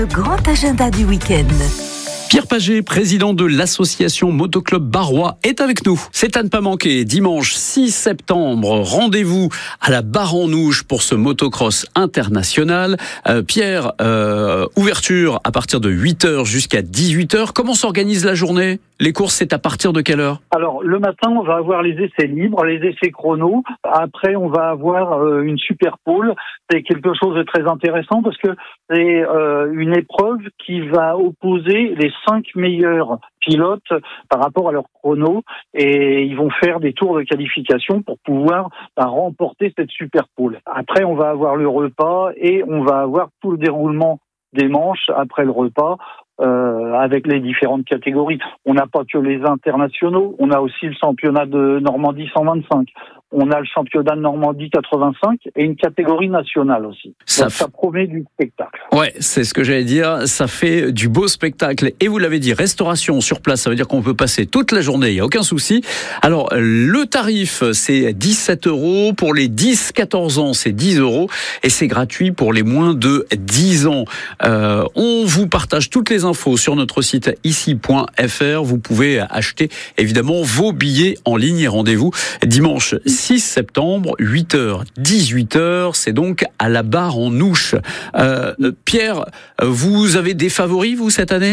Le grand agenda du week-end. Pierre Paget, président de l'association Motoclub Barrois, est avec nous. C'est à ne pas manquer. Dimanche 6 septembre, rendez-vous à la Barre-en-Ouche pour ce motocross international. Pierre, ouverture à partir de 8h jusqu'à 18h. Comment s'organise la journée ? Les courses, c'est à partir de quelle heure ? Alors, le matin, on va avoir les essais libres, les essais chrono. Après, on va avoir une super pole. C'est quelque chose de très intéressant parce que c'est une épreuve qui va opposer les 5 meilleurs pilotes par rapport à leur chrono, et ils vont faire des tours de qualification pour pouvoir remporter cette super pole. Après, on va avoir le repas et on va avoir tout le déroulement des manches après le repas. Avec les différentes catégories. On n'a pas que les internationaux, on a aussi le championnat de Normandie 125. On a le championnat de Normandie 85 et une catégorie nationale aussi. Ça promet du spectacle. Ouais, c'est ce que j'allais dire. Ça fait du beau spectacle. Et vous l'avez dit, restauration sur place, ça veut dire qu'on peut passer toute la journée, il n'y a aucun souci. Alors, le tarif, c'est 17 €. Pour les 10-14 ans, c'est 10 €. Et c'est gratuit pour les moins de 10 ans. On vous partage toutes les infos sur notre site ici.fr. Vous pouvez acheter, évidemment, vos billets en ligne et rendez-vous dimanche 6 septembre, 8h, 18h, c'est donc à la Barre-en-Ouche. Pierre, vous avez des favoris, vous, cette année ?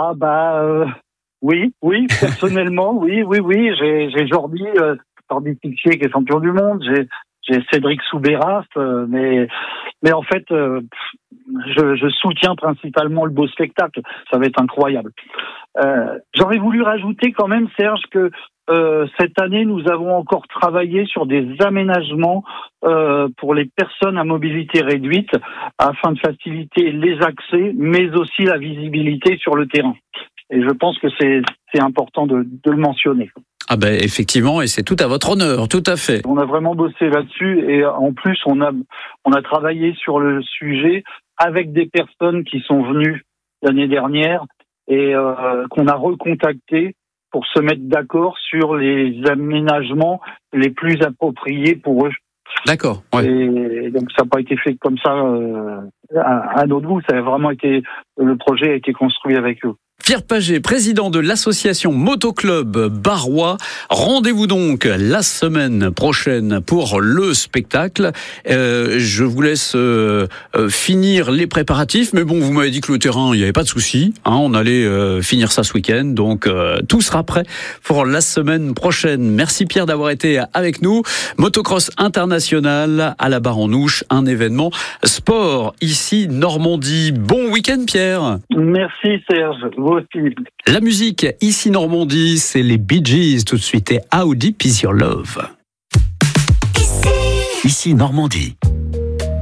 Oui, personnellement, oui. J'ai Jordi Pixier qui est champion du monde, j'ai Cédric Soubeyras, mais en fait, je soutiens principalement le beau spectacle. Ça va être incroyable. J'aurais voulu rajouter quand même, Serge, que cette année, nous avons encore travaillé sur des aménagements pour les personnes à mobilité réduite afin de faciliter les accès, mais aussi la visibilité sur le terrain. Et je pense que c'est important de le mentionner. Ah ben effectivement, et c'est tout à votre honneur, tout à fait. On a vraiment bossé là-dessus, et en plus on a travaillé sur le sujet avec des personnes qui sont venues l'année dernière et qu'on a recontacté pour se mettre d'accord sur les aménagements les plus appropriés pour eux. D'accord. Ouais. Et donc ça n'a pas été fait comme ça à notre goût. Ça a vraiment été, le projet a été construit avec eux. Pierre Paget, président de l'association Motoclub Barrois. Rendez-vous donc la semaine prochaine pour le spectacle. Je vous laisse finir les préparatifs, mais bon, vous m'avez dit que le terrain, il n'y avait pas de souci. On allait finir ça ce week-end, donc tout sera prêt pour la semaine prochaine. Merci Pierre d'avoir été avec nous. Motocross international à la Barre-en-Ouche, un événement sport ici Normandie. Bon week-end Pierre. Merci Serge. La musique ici Normandie, c'est les Bee Gees tout de suite et How Deep Is Your Love. Ici Normandie.